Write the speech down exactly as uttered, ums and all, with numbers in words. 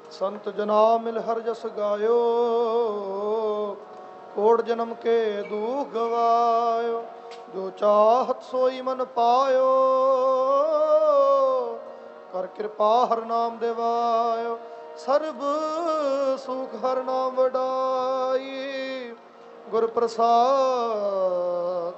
संत जना मिल हर जस गायो, कोट जन्म के दुख गवायो। जो चाहत सोई मन पायो, कर कृपा हर नाम देवायो। सर्ब सुख हर नाम वडाई, गुर प्रसाद